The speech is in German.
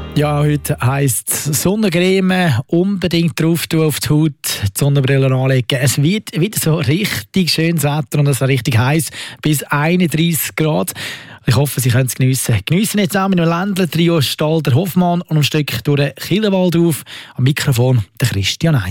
Ja, heute heisst es Sonnencreme unbedingt drauf tun auf die Haut, die Sonnenbrille anlegen. Es wird wieder so richtig schönes Wetter und es ist richtig heiß, bis 31 Grad. Ich hoffe, Sie können es geniessen. Geniessen jetzt auch mit einem Ländler-Trio Stalder Hoffmann und ein Stück durch den Killenwald auf. Am Mikrofon der Christian Ei.